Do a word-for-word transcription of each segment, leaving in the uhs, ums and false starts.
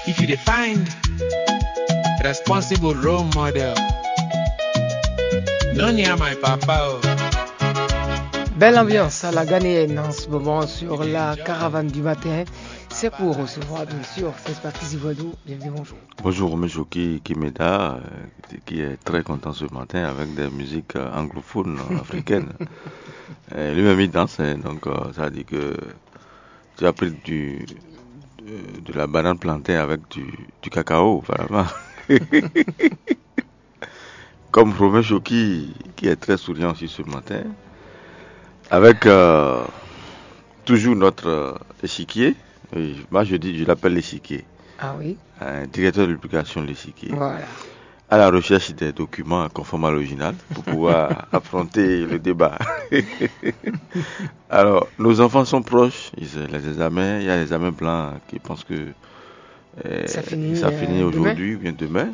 If you find responsible role model, non y'a my papa. Belle ambiance à la ghanéenne en ce moment sur la caravane du matin. C'est pour recevoir bien sûr cette partie Vodou. Bienvenue, bonjour. Bonjour, M. Choki Kimeda, euh, qui est très content ce matin avec des musiques euh, anglophones euh, africaines. Euh, Lui-même il danse, hein, donc euh, ça dit que tu as pris du, de, de la banane plantain avec du, du cacao, vraiment. Comme Romain Choki, qui est très souriant aussi ce matin, avec euh, toujours notre euh, échiquier. Oui, moi je dis, je l'appelle l'échiquier. Ah oui. Un directeur de publication de l'échiquier. Voilà. À la recherche des documents conformes à l'original pour pouvoir affronter le débat. Alors, nos enfants sont proches, ils, les examens, il y a les examens blancs qui pensent que euh, ça finit, ça finit euh, aujourd'hui ou bien demain.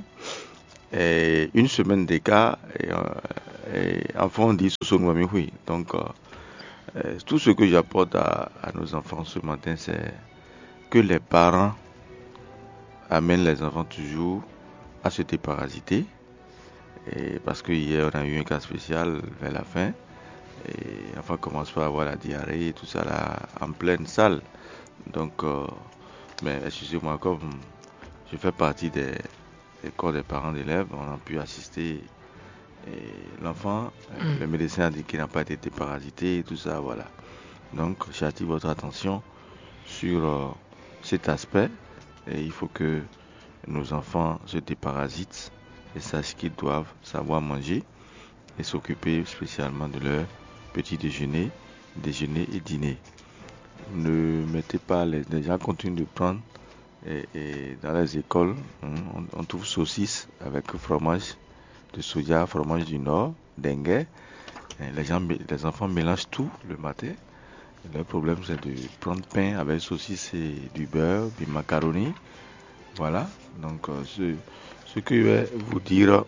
Et une semaine d'écart, et, euh, et enfants disent oui. Donc, euh, euh, tout ce que j'apporte à, à nos enfants ce matin, c'est que les parents amènent les enfants toujours à se déparasiter. Et parce que hier on a eu un cas spécial vers la fin. Et l'enfant commence par avoir la diarrhée et tout ça là en pleine salle. Donc, euh, mais excusez-moi, comme je fais partie des, des corps des parents d'élèves, on a pu assister. Et l'enfant, mm. le médecin a dit qu'il n'a pas été déparasité et tout ça, voilà. Donc, j'attire votre attention sur euh, cet aspect. Et il faut que nos enfants se déparasitent et sachent qu'ils doivent savoir manger et s'occuper spécialement de leur petit déjeuner, déjeuner et dîner. Ne mettez pas les, les gens continuent de prendre et, et dans les écoles, on, on trouve saucisses avec fromage de soja, fromage du Nord, dengue. Les gens, les enfants mélangent tout le matin. Le problème c'est de prendre pain avec saucisse et du beurre, du macaroni. Voilà, donc euh, ce, ce que je vais vous dire,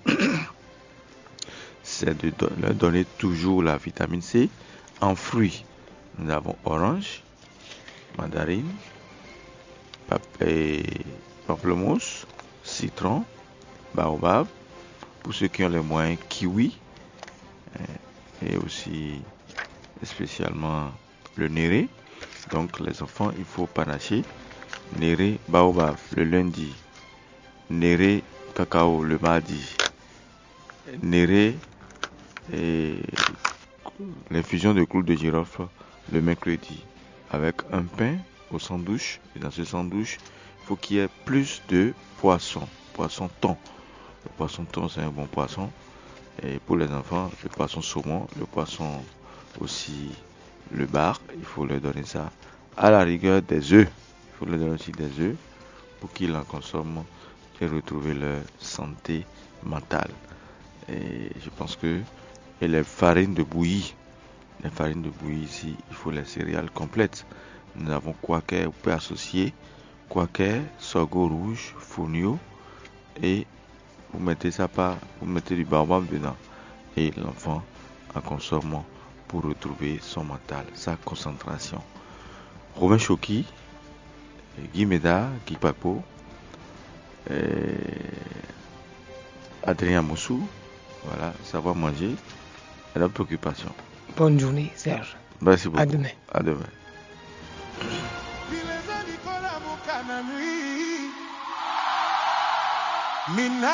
c'est de do- leur donner toujours la vitamine C en fruits. Nous avons orange, mandarine, pap- et pamplemousse, citron, baobab. Pour ceux qui ont les moyens, kiwi, et, et aussi spécialement le néré. Donc les enfants, il faut panacher. Néré, baobab le lundi, néré, cacao le mardi, néré et l'infusion de clous de girofle le mercredi, avec un pain au sandwich. Et dans ce sandwich, il faut qu'il y ait plus de poisson, poisson thon. Le poisson thon, c'est un bon poisson. Et pour les enfants, le poisson saumon, le poisson aussi, le bar, il faut leur donner ça. À la rigueur, des œufs. Il faut leur donner aussi des œufs pour qu'ils en consomment et retrouver leur santé mentale. Et je pense que et les farines de bouillie, les farines de bouillie ici, il faut les céréales complètes. Nous avons Quaker, vous pouvez associer Quaker, sorgho rouge, fonio et vous mettez ça par, vous mettez du baobab dedans et l'enfant en consommant pour retrouver son mental, sa concentration. Romain Choki, Guy Meda, Guy Papo, Adrien Moussou, voilà, savoir manger et la préoccupation. Bonne journée, Serge. Merci beaucoup. À demain. À demain.